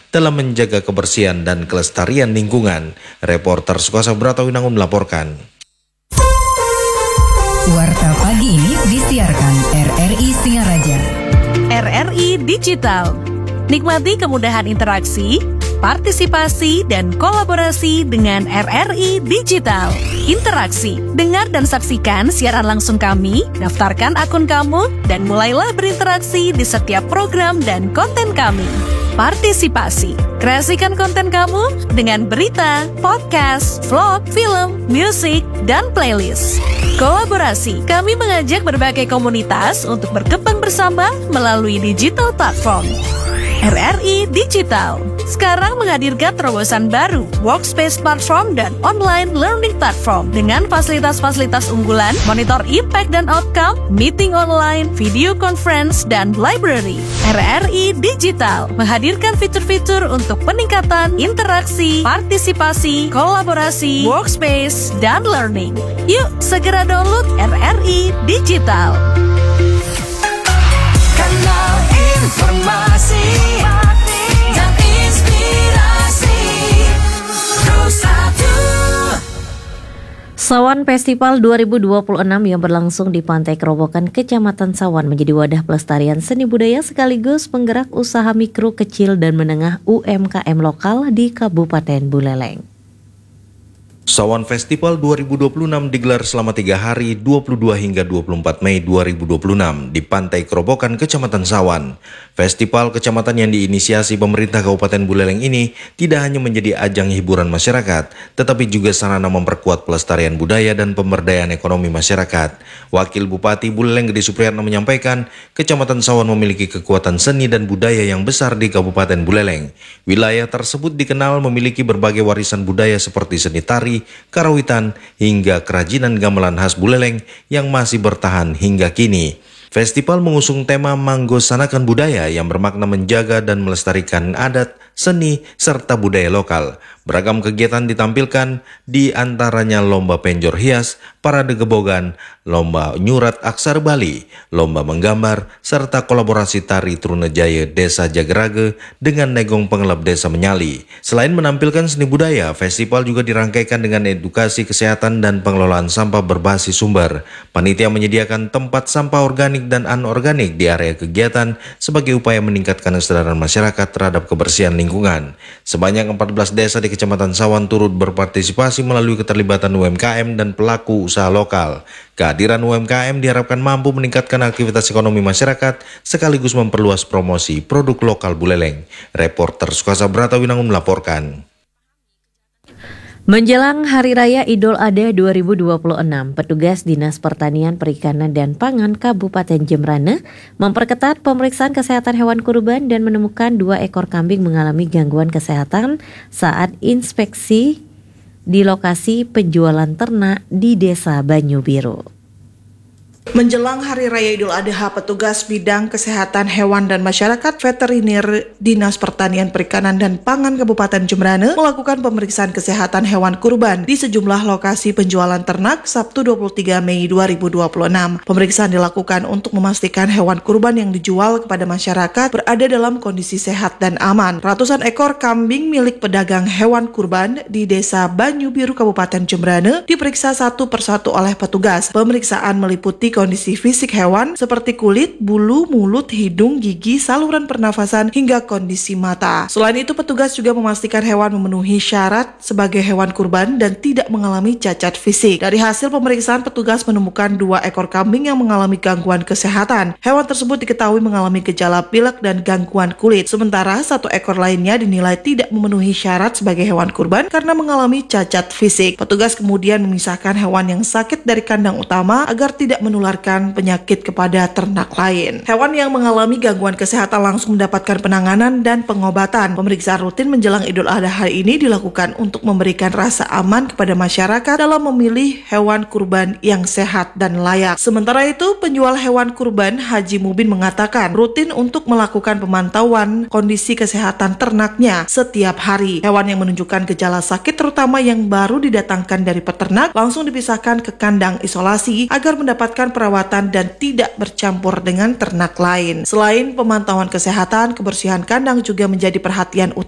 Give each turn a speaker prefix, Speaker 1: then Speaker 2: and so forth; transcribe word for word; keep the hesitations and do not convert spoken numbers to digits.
Speaker 1: dalam menjaga kebersihan dan kelestarian lingkungan. Reporter Sukasa Bratawinangun melaporkan.
Speaker 2: Warta pagi ini disiarkan R R I Singaraja.
Speaker 3: R R I Digital. Nikmati kemudahan interaksi, partisipasi, dan kolaborasi dengan R R I Digital. Interaksi, dengar dan saksikan siaran langsung kami, daftarkan akun kamu, dan mulailah berinteraksi di setiap program dan konten kami. Partisipasi, kreasikan konten kamu dengan berita, podcast, vlog, film, musik, dan playlist. Kolaborasi, kami mengajak berbagai komunitas untuk berkembang bersama melalui digital platform. R R I Digital sekarang menghadirkan terobosan baru, workspace platform dan online learning platform dengan fasilitas-fasilitas unggulan, monitor impact dan outcome, meeting online, video conference, dan library. R R I Digital menghadirkan fitur-fitur untuk peningkatan interaksi, partisipasi, kolaborasi, workspace, dan learning. Yuk, segera download R R I Digital.
Speaker 4: Kanal informasi dan inspirasi satu.
Speaker 5: Sawan Festival dua ribu dua puluh enam yang berlangsung di Pantai Kerobokan, Kecamatan Sawan menjadi wadah pelestarian seni budaya sekaligus penggerak usaha mikro, kecil, dan menengah U M K M lokal di Kabupaten Buleleng.
Speaker 1: Sawan Festival dua ribu dua puluh enam digelar selama tiga hari dua puluh dua hingga dua puluh empat Mei dua ribu dua puluh enam di Pantai Kerobokan, Kecamatan Sawan. Festival kecamatan yang diinisiasi pemerintah Kabupaten Buleleng ini tidak hanya menjadi ajang hiburan masyarakat, tetapi juga sarana memperkuat pelestarian budaya dan pemberdayaan ekonomi masyarakat. Wakil Bupati Buleleng Gede Supriyatno menyampaikan, Kecamatan Sawan memiliki kekuatan seni dan budaya yang besar di Kabupaten Buleleng. Wilayah tersebut dikenal memiliki berbagai warisan budaya seperti seni tari, karawitan, hingga kerajinan gamelan khas Buleleng yang masih bertahan hingga kini. Festival mengusung tema Manggosanakan Budaya yang bermakna menjaga dan melestarikan adat, seni, serta budaya lokal. Beragam kegiatan ditampilkan, di antaranya lomba penjor hias, parade gebogan, lomba nyurat aksara Bali, lomba menggambar, serta kolaborasi tari Trunajaya Desa Jagerage dengan Negong Pengelap Desa Menyali. Selain menampilkan seni budaya, festival juga dirangkaikan dengan edukasi kesehatan dan pengelolaan sampah berbasis sumber. Panitia menyediakan tempat sampah organik dan anorganik di area kegiatan sebagai upaya meningkatkan kesadaran masyarakat terhadap kebersihan lingkungan. Sebanyak empat belas desa di Kecamatan Sawan turut berpartisipasi melalui keterlibatan U M K M dan pelaku usaha lokal. Kehadiran U M K M diharapkan mampu meningkatkan aktivitas ekonomi masyarakat sekaligus memperluas promosi produk lokal Buleleng. Reporter Sukasa Bratawinangun melaporkan.
Speaker 5: Menjelang Hari Raya Idul Adha dua ribu dua puluh enam, petugas Dinas Pertanian, Perikanan, dan Pangan Kabupaten Jembrana memperketat pemeriksaan kesehatan hewan kurban dan menemukan dua ekor kambing mengalami gangguan kesehatan saat inspeksi di lokasi penjualan ternak di Desa Banyu Biru.
Speaker 6: Menjelang Hari Raya Idul Adha, petugas bidang kesehatan hewan dan masyarakat veteriner Dinas Pertanian, Perikanan, dan Pangan Kabupaten Jembrana melakukan pemeriksaan kesehatan hewan kurban di sejumlah lokasi penjualan ternak Sabtu dua puluh tiga Mei dua ribu dua puluh enam. Pemeriksaan dilakukan untuk memastikan hewan kurban yang dijual kepada masyarakat berada dalam kondisi sehat dan aman. Ratusan ekor kambing milik pedagang hewan kurban di Desa Banyu Biru, Kabupaten Jembrana diperiksa satu persatu oleh petugas. Pemeriksaan meliputi kondisi fisik hewan seperti kulit, bulu, mulut, hidung, gigi, saluran pernafasan, hingga kondisi mata. Selain itu, petugas juga memastikan hewan memenuhi syarat sebagai hewan kurban dan tidak mengalami cacat fisik. Dari hasil pemeriksaan, petugas menemukan dua ekor kambing yang mengalami gangguan kesehatan. Hewan tersebut diketahui mengalami gejala pilek dan gangguan kulit. Sementara satu ekor lainnya dinilai tidak memenuhi syarat sebagai hewan kurban karena mengalami cacat fisik. Petugas kemudian memisahkan hewan yang sakit dari kandang utama agar tidak menular menularkan penyakit kepada ternak lain. Hewan yang mengalami gangguan kesehatan langsung mendapatkan penanganan dan pengobatan. Pemeriksaan rutin menjelang Idul Adha hari ini dilakukan untuk memberikan rasa aman kepada masyarakat dalam memilih hewan kurban yang sehat dan layak. Sementara itu, penjual hewan kurban Haji Mubin mengatakan rutin untuk melakukan pemantauan kondisi kesehatan ternaknya setiap hari. Hewan yang menunjukkan gejala sakit, terutama yang baru didatangkan dari peternak, langsung dipisahkan ke kandang isolasi agar mendapatkan perawatan dan tidak bercampur dengan ternak lain. Selain pemantauan kesehatan, kebersihan kandang juga menjadi perhatian utama